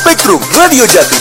Spektrum Radio Jatim.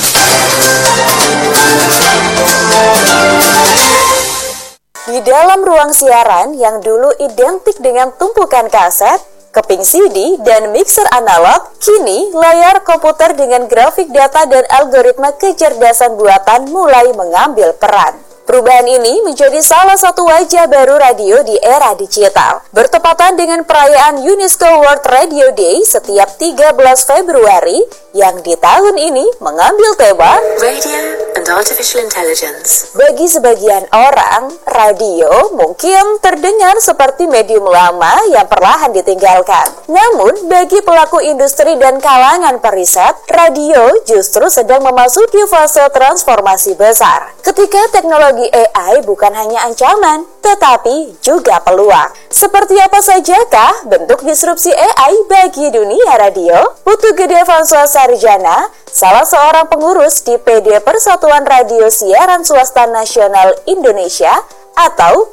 Di dalam ruang siaran yang dulu identik dengan tumpukan kaset, keping CD, dan mixer analog, kini layar komputer dengan grafik data dan algoritma kecerdasan buatan mulai mengambil peran. Perubahan ini menjadi salah satu wajah baru radio di era digital. Bertepatan dengan perayaan UNESCO World Radio Day setiap 13 Februari, yang di tahun ini mengambil tema Radio and Artificial Intelligence. Bagi sebagian orang, radio mungkin terdengar seperti medium lama yang perlahan ditinggalkan. Namun, bagi pelaku industri dan kalangan periset, radio justru sedang memasuki fase transformasi besar. Ketika teknologi AI bukan hanya ancaman, tetapi juga peluang. Seperti apa sajakah bentuk disrupsi AI bagi dunia radio? Putu Gede François Sarjana, salah seorang pengurus di PD Persatuan Radio Siaran Swasta Nasional Indonesia atau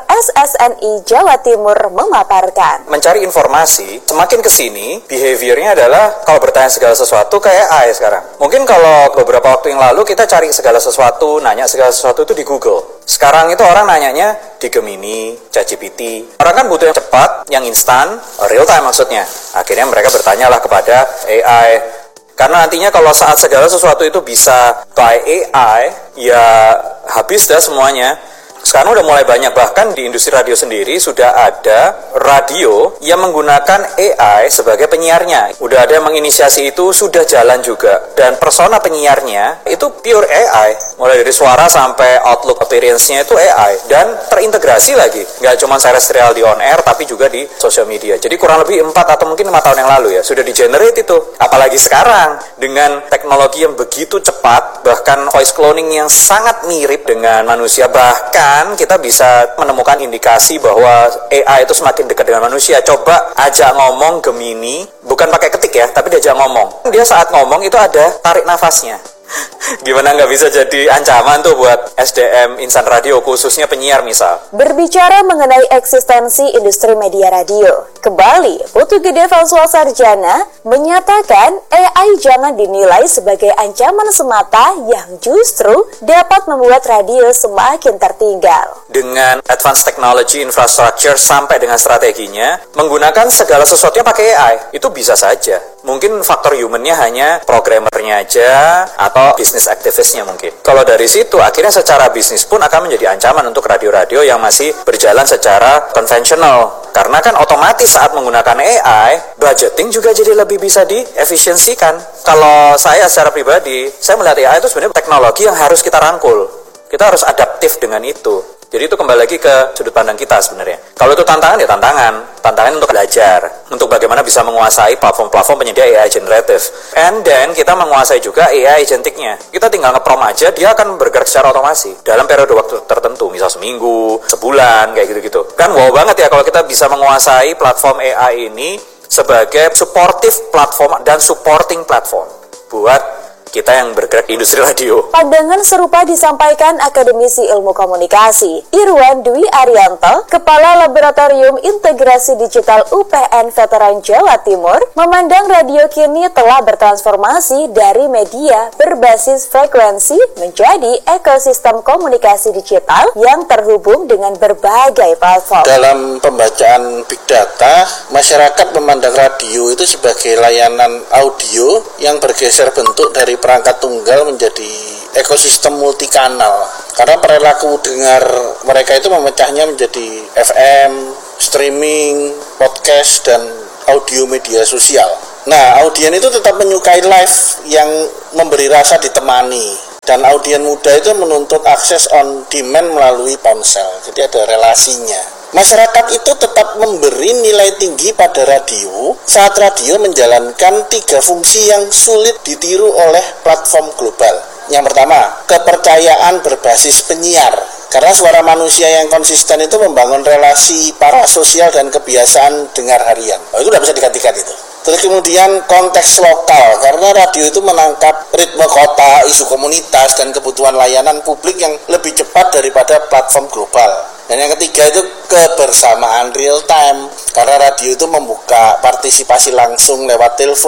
PRSSNI Jawa Timur memaparkan. Mencari informasi, semakin kesini, behaviornya adalah kalau bertanya segala sesuatu kayak AI sekarang. Mungkin kalau beberapa waktu yang lalu kita cari segala sesuatu, nanya segala sesuatu itu di Google. Sekarang itu orang nanyanya di Gemini, ChatGPT. Orang kan butuh yang cepat, yang instan, real time maksudnya. Akhirnya mereka bertanyalah kepada AI. Karena nantinya kalau saat segala sesuatu itu bisa by AI, ya habis dah semuanya. Sekarang udah mulai banyak, bahkan di industri radio sendiri sudah ada radio yang menggunakan AI sebagai penyiarnya. Udah ada yang menginisiasi itu, sudah jalan juga. Dan persona penyiarnya itu pure AI. Mulai dari suara sampai outlook appearance-nya itu AI. Dan terintegrasi lagi. Nggak cuma terrestrial di on air, tapi juga di social media. Jadi kurang lebih 4 atau mungkin 5 tahun yang lalu ya, sudah di-generate itu. Apalagi sekarang, dengan teknologi yang begitu cepat, bahkan voice cloning yang sangat mirip dengan manusia, bahkan kita bisa menemukan indikasi bahwa AI itu semakin dekat dengan manusia. Coba ajak ngomong Gemini, bukan pakai ketik ya, tapi diajak ngomong. Dia saat ngomong itu ada tarik nafasnya. Gimana nggak bisa jadi ancaman tuh buat SDM insan radio, khususnya penyiar misal. Berbicara mengenai eksistensi industri media radio, kembali Putu Gede François Sarjana menyatakan AI jangan dinilai sebagai ancaman semata yang justru dapat membuat radio semakin tertinggal. Dengan advanced technology infrastructure sampai dengan strateginya, menggunakan segala sesuatunya pakai AI, itu bisa saja. Mungkin faktor humannya hanya programmernya aja atau bisnis aktivisnya mungkin. Kalau dari situ akhirnya secara bisnis pun akan menjadi ancaman untuk radio-radio yang masih berjalan secara konvensional. Karena kan otomatis saat menggunakan AI, budgeting juga jadi lebih bisa diefisiensikan. Kalau saya secara pribadi, saya melihat AI itu sebenarnya teknologi yang harus kita rangkul. Kita harus adaptif dengan itu. Jadi itu kembali lagi ke sudut pandang kita sebenarnya. Kalau itu tantangan ya tantangan. Tantangan untuk belajar, untuk bagaimana bisa menguasai platform-platform penyedia AI generatif. And then kita menguasai juga AI agentiknya. Kita tinggal nge-prompt aja, dia akan bergerak secara otomasi dalam periode waktu tertentu, misal seminggu, sebulan, kayak gitu-gitu. Kan wow banget ya kalau kita bisa menguasai platform AI ini sebagai supportive platform dan supporting platform buat kita yang bergerak di industri radio. Pandangan serupa disampaikan akademisi ilmu komunikasi Irwan Dwi Arianto, Kepala Laboratorium Integrasi Digital UPN Veteran Jawa Timur, memandang radio kini telah bertransformasi dari media berbasis frekuensi menjadi ekosistem komunikasi digital yang terhubung dengan berbagai platform. Dalam pembacaan big data, masyarakat memandang radio itu sebagai layanan audio yang bergeser bentuk dari perangkat tunggal menjadi ekosistem multikanal. Karena perilaku dengar mereka itu memecahnya menjadi FM, streaming, podcast, dan audio media sosial. Nah, audien itu tetap menyukai live yang memberi rasa ditemani. Dan audien muda itu menuntut akses on demand melalui ponsel. Jadi ada relasinya. Masyarakat itu tetap memberi nilai tinggi pada radio saat radio menjalankan 3 fungsi yang sulit ditiru oleh platform global. Yang pertama, kepercayaan berbasis penyiar. Karena suara manusia yang konsisten itu membangun relasi parasosial dan kebiasaan dengar harian. Itu tidak bisa digantikan itu. Terus kemudian konteks lokal, karena radio itu menangkap ritme kota, isu komunitas, dan kebutuhan layanan publik yang lebih cepat daripada platform global. Dan yang ketiga itu kebersamaan real time, karena radio itu membuka partisipasi langsung lewat telepon,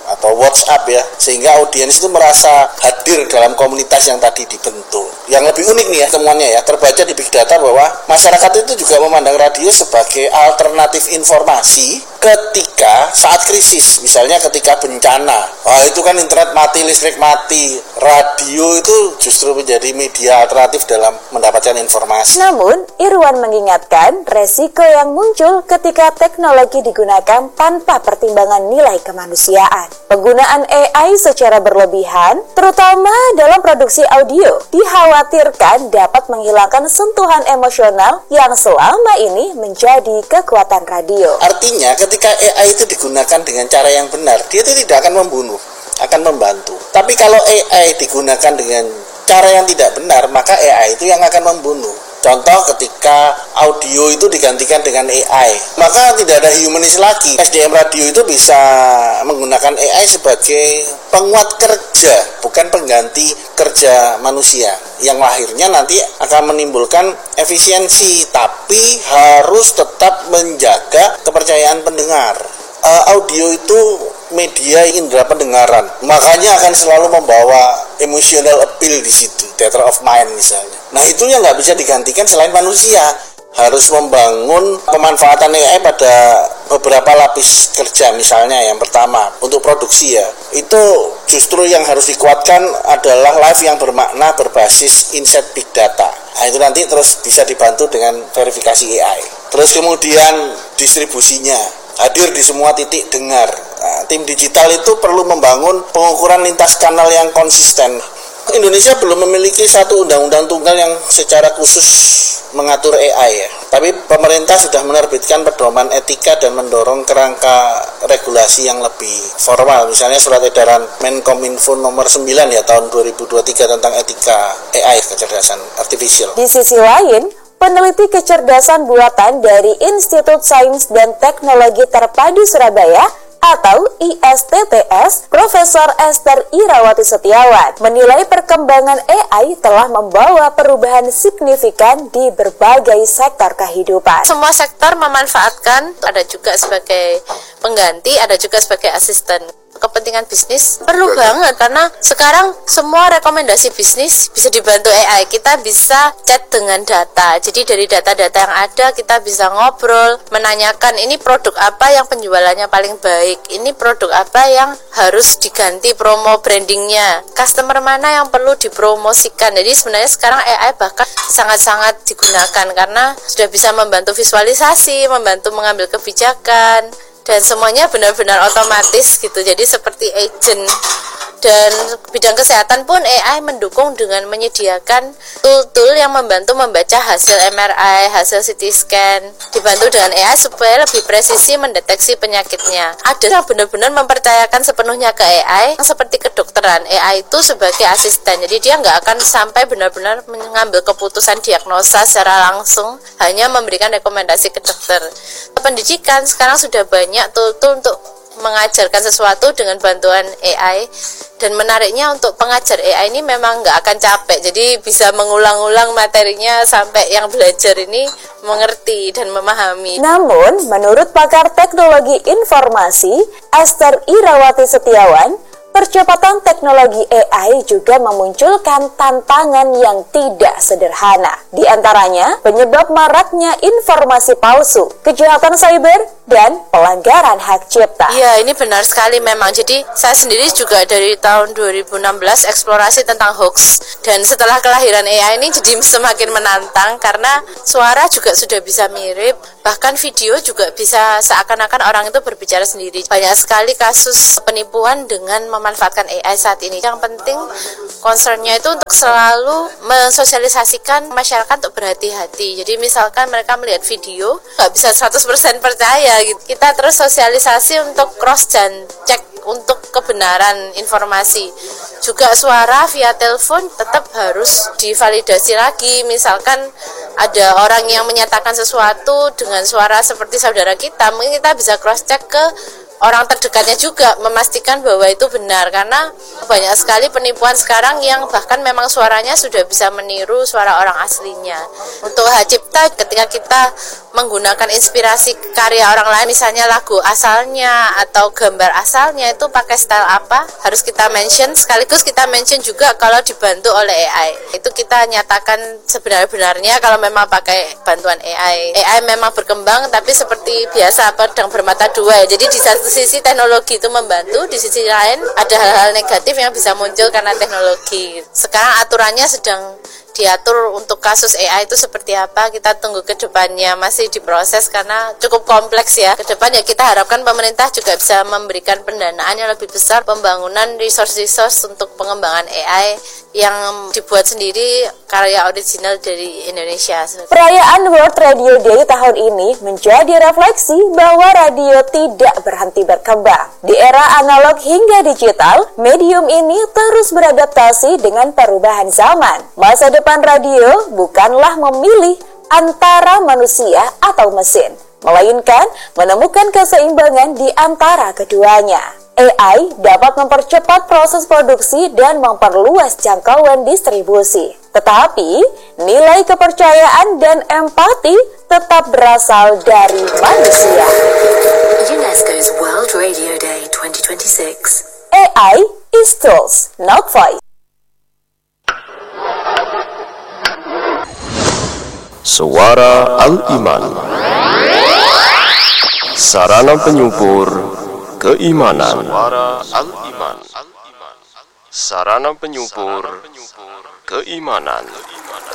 atau WhatsApp ya, sehingga audiens itu merasa hadir dalam komunitas yang tadi dibentuk. Yang lebih unik nih ya temuannya ya, terbaca di Big Data bahwa masyarakat itu juga memandang radio sebagai alternatif informasi ketika saat krisis, misalnya ketika bencana. Wah, itu kan internet mati, listrik mati, radio itu justru menjadi media alternatif dalam mendapatkan informasi. Namun, Irwan mengingatkan resiko yang muncul ketika teknologi digunakan tanpa pertimbangan nilai kemanusiaan. Penggunaan AI secara berlebihan, terutama dalam produksi audio, dikhawatirkan dapat menghilangkan sentuhan emosional yang selama ini menjadi kekuatan radio. Artinya, ketika AI itu digunakan dengan cara yang benar, dia itu tidak akan membunuh, akan membantu. Tapi kalau AI digunakan dengan cara yang tidak benar, maka AI itu yang akan membunuh. Contoh ketika audio itu digantikan dengan AI, maka tidak ada humanis lagi. SDM radio itu bisa menggunakan AI sebagai penguat kerja, bukan pengganti kerja manusia, yang akhirnya nanti akan menimbulkan efisiensi, tapi harus tetap menjaga kepercayaan pendengar. Audio itu media indera pendengaran, makanya akan selalu membawa emotional appeal di situ, theater of mind misalnya. Nah, itu yang nggak bisa digantikan selain manusia. Harus membangun pemanfaatan AI pada beberapa lapis kerja, misalnya yang pertama untuk produksi ya, itu justru yang harus dikuatkan adalah live yang bermakna berbasis insight big data. Nah, itu nanti terus bisa dibantu dengan verifikasi AI. Terus kemudian distribusinya hadir di semua titik dengar. Nah, tim digital itu perlu membangun pengukuran lintas kanal yang konsisten. Indonesia belum memiliki satu undang-undang tunggal yang secara khusus mengatur AI ya. Tapi pemerintah sudah menerbitkan pedoman etika dan mendorong kerangka regulasi yang lebih formal. Misalnya surat edaran Menkominfo nomor 9 ya tahun 2023 tentang etika AI, kecerdasan artificial. Di sisi lain, peneliti kecerdasan buatan dari Institut Sains dan Teknologi Terpadu Surabaya atau ISTTS, Profesor Esther Irawati Setiawan menilai perkembangan AI telah membawa perubahan signifikan di berbagai sektor kehidupan. Semua sektor memanfaatkan, ada juga sebagai pengganti, ada juga sebagai asisten. Kepentingan bisnis perlu banget karena sekarang semua rekomendasi bisnis bisa dibantu AI. Kita bisa chat dengan data. Jadi dari data-data yang ada kita bisa ngobrol, menanyakan ini produk apa yang penjualannya paling baik, ini produk apa yang harus diganti promo brandingnya, customer mana yang perlu dipromosikan. Jadi sebenarnya sekarang AI bahkan sangat-sangat digunakan karena sudah bisa membantu visualisasi, membantu mengambil kebijakan, dan semuanya benar-benar otomatis gitu, jadi seperti agent. Dan bidang kesehatan pun AI mendukung dengan menyediakan tool-tool yang membantu membaca hasil MRI, hasil CT scan, dibantu dengan AI supaya lebih presisi mendeteksi penyakitnya. Ada yang benar-benar mempercayakan sepenuhnya ke AI, yang seperti kedokteran. AI itu sebagai asisten, jadi dia nggak akan sampai benar-benar mengambil keputusan diagnosa secara langsung, hanya memberikan rekomendasi ke dokter. Pendidikan sekarang sudah banyak tool-tool untuk mengajarkan sesuatu dengan bantuan AI, dan menariknya untuk pengajar AI ini memang nggak akan capek, jadi bisa mengulang-ulang materinya sampai yang belajar ini mengerti dan memahami. Namun, menurut pakar teknologi informasi Esther Irawati Setiawan, percepatan teknologi AI juga memunculkan tantangan yang tidak sederhana. Di antaranya, penyebab maraknya informasi palsu, kejahatan cyber, dan pelanggaran hak cipta. Iya, ini benar sekali memang. Jadi, saya sendiri juga dari tahun 2016 eksplorasi tentang hoax. Dan setelah kelahiran AI ini jadi semakin menantang karena suara juga sudah bisa mirip, bahkan video juga bisa seakan-akan orang itu berbicara sendiri. Banyak sekali kasus penipuan dengan memanfaatkan AI saat ini. Yang penting concernnya itu untuk selalu mensosialisasikan masyarakat untuk berhati-hati. Jadi misalkan mereka melihat video, nggak bisa 100% percaya gitu. Kita terus sosialisasi untuk cross dan cek untuk kebenaran informasi. Juga suara via telepon tetap harus divalidasi lagi. Misalkan ada orang yang menyatakan sesuatu dengan suara seperti saudara kita, mungkin kita bisa cross check ke orang terdekatnya juga, memastikan bahwa itu benar, karena banyak sekali penipuan sekarang yang bahkan memang suaranya sudah bisa meniru suara orang aslinya. Untuk hak cipta, ketika kita menggunakan inspirasi karya orang lain, misalnya lagu asalnya atau gambar asalnya itu pakai style apa, harus kita mention. Sekaligus kita mention juga kalau dibantu oleh AI. Itu kita nyatakan sebenar-benarnya kalau memang pakai bantuan AI. AI memang berkembang, tapi seperti biasa pedang bermata dua ya. Jadi di satu sisi teknologi itu membantu, di sisi lain ada hal-hal negatif yang bisa muncul karena teknologi. Sekarang aturannya sedang diatur untuk kasus AI itu seperti apa, kita tunggu ke depannya, masih diproses karena cukup kompleks ya. Ke depan ya kita harapkan pemerintah juga bisa memberikan pendanaan yang lebih besar, pembangunan resource untuk pengembangan AI yang dibuat sendiri, karya original dari Indonesia. Perayaan World Radio Day tahun ini menjadi refleksi bahwa radio tidak berhenti berkembang. Di era analog hingga digital, medium ini terus beradaptasi dengan perubahan zaman. Masa depan radio bukanlah memilih antara manusia atau mesin, melainkan menemukan keseimbangan di antara keduanya. AI dapat mempercepat proses produksi dan memperluas jangkauan distribusi. Tetapi, nilai kepercayaan dan empati tetap berasal dari manusia. UNESCO's World Radio Day 2026. AI is tools, not voice. Suara Al-Iman, sarana penyubur keimanan. Suara Al-Iman, sarana penyubur keimanan.